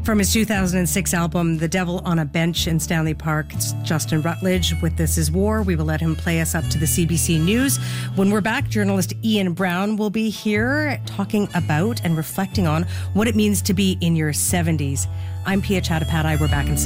From his 2006 album, The Devil on a Bench in Stanley Park, it's Justin Rutledge with This Is War. We will let him play us up to the CBC News. When we're back, journalist Ian Brown will be here talking about and reflecting on what it means to be in your 70s. I'm Pia Chattopadhyay. We're back in